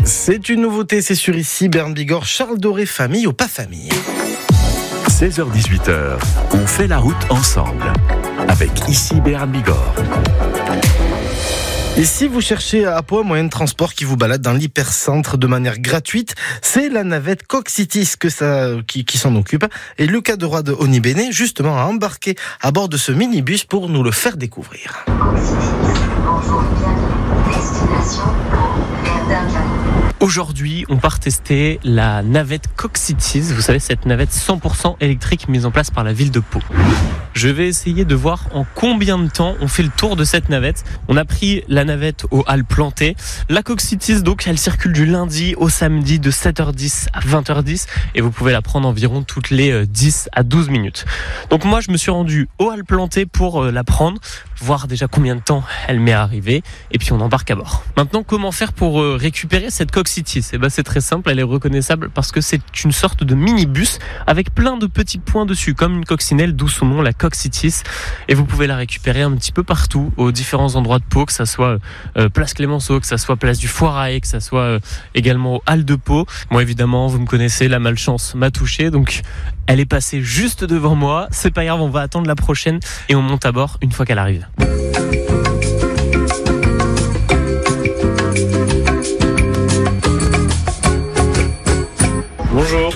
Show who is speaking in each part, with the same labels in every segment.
Speaker 1: C'est une nouveauté, c'est sur ici, Berne Bigorre, Charles Doré, famille ou pas famille.
Speaker 2: 16h-18h, on fait la route ensemble. Avec ici Berne Bigorre.
Speaker 1: Et si vous cherchez à Pau un moyen de transport qui vous balade dans l'hypercentre de manière gratuite, c'est la navette Coxitis qui s'en occupe. Et Lucas Deroy de Onibéné, justement, a embarqué à bord de ce minibus pour nous le faire découvrir.
Speaker 3: Bonjour et bienvenue. Destination Verdun.
Speaker 4: Aujourd'hui, on part tester la navette Coxitis. Vous savez, cette navette 100% électrique mise en place par la ville de Pau. Je vais essayer de voir en combien de temps on fait le tour de cette navette. On a pris la navette aux halles plantées. La Coxitis, donc, elle circule du lundi au samedi de 7h10 à 20h10 et vous pouvez la prendre environ toutes les 10 à 12 minutes. Donc moi, je me suis rendu aux halles plantées pour la prendre, voir déjà combien de temps elle m'est arrivée et puis on embarque à bord. Maintenant, comment faire pour récupérer cette Coxitis ? C'est très simple, elle est reconnaissable parce que c'est une sorte de minibus avec plein de petits points dessus, comme une coccinelle, d'où son nom, la Coxitis, et vous pouvez la récupérer un petit peu partout, aux différents endroits de Pau, que ça soit place Clémenceau, que ça soit place du Foirail, que ça soit également aux Halles de Pau. Moi évidemment, vous me connaissez, la malchance m'a touché, donc elle est passée juste devant moi. C'est pas grave, on va attendre la prochaine et on monte à bord une fois qu'elle arrive. Bonjour.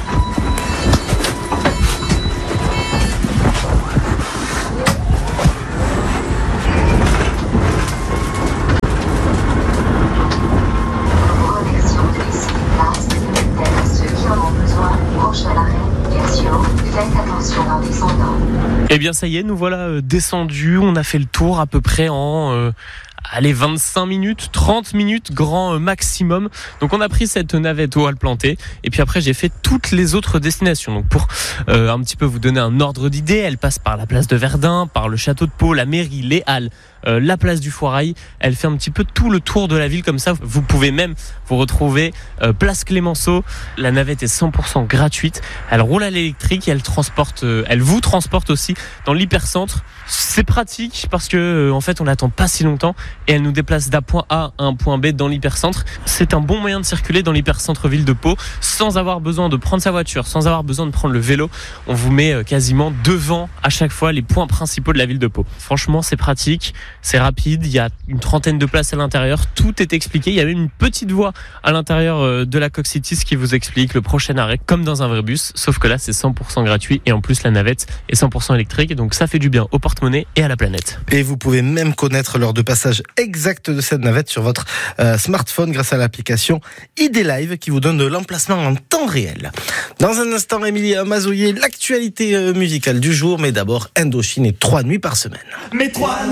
Speaker 4: Eh bien ça y est, nous voilà descendus, on a fait le tour à peu près en 25 minutes, 30 minutes grand maximum. Donc on a pris cette navette aux halles plantées et puis après j'ai fait toutes les autres destinations. Donc pour un petit peu vous donner un ordre d'idée, elle passe par la place de Verdun, par le château de Pau, la mairie, les halles, la place du Foirail. Elle fait un petit peu tout le tour de la ville comme ça. Vous pouvez même vous retrouver place Clémenceau. La navette est 100% gratuite. Elle roule à l'électrique et elle vous transporte aussi dans l'hypercentre. C'est pratique parce que en fait on n'attend pas si longtemps et elle nous déplace d'un point A à un point B dans l'hypercentre. C'est un bon moyen de circuler dans l'hypercentre-ville de Pau sans avoir besoin de prendre sa voiture, sans avoir besoin de prendre le vélo. On vous met quasiment devant à chaque fois les points principaux de la ville de Pau. Franchement, c'est pratique, c'est rapide, il y a une 30aine de places à l'intérieur, tout est expliqué. Il y a même une petite voix à l'intérieur de la Coxitis qui vous explique le prochain arrêt comme dans un vrai bus, sauf que là c'est 100% gratuit et en plus la navette est 100% électrique, donc ça fait du bien au porte-monnaie et à la planète.
Speaker 1: Et vous pouvez même connaître l'heure de passage exacte de cette navette sur votre smartphone grâce à l'application ID Live qui vous donne de l'emplacement en temps réel. Dans un instant, Émilie Mazoyer, l'actualité musicale du jour, mais d'abord Indochine et 3 nuits par semaine.